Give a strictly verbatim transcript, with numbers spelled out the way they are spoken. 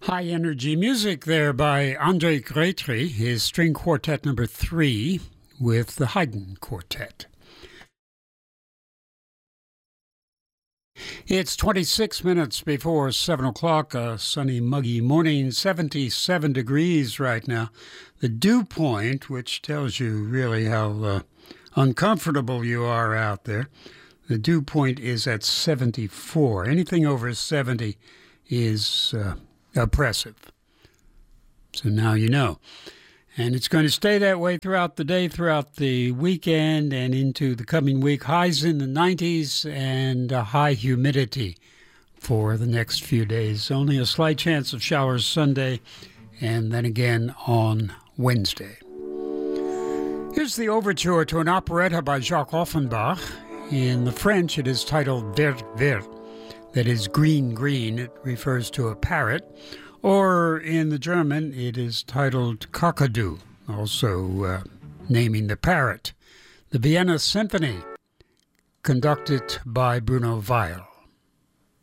High energy music there by Andre Gretry, his string quartet number three with the Haydn Quartet. It's twenty-six minutes before seven o'clock, a sunny, muggy morning, seventy-seven degrees right now. The dew point, which tells you really how uh, uncomfortable you are out there, the dew point is at seventy-four. Anything over seventy is uh, oppressive. So now you know. And it's going to stay that way throughout the day, throughout the weekend, and into the coming week. Highs in the nineties and a high humidity for the next few days. Only a slight chance of showers Sunday, and then again on Wednesday. Here's the overture to an operetta by Jacques Offenbach. In the French, it is titled Vert Vert, that is green green. It refers to a parrot. Or in the German, it is titled Kakadu, also uh, naming the parrot. The Vienna Symphony, conducted by Bruno Weil.